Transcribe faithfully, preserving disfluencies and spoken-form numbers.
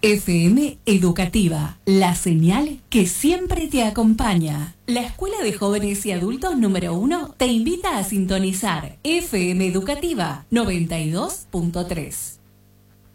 F M Educativa, la señal que siempre te acompaña. La Escuela de Jóvenes y Adultos número uno te invita a sintonizar F M Educativa noventa y dos punto tres.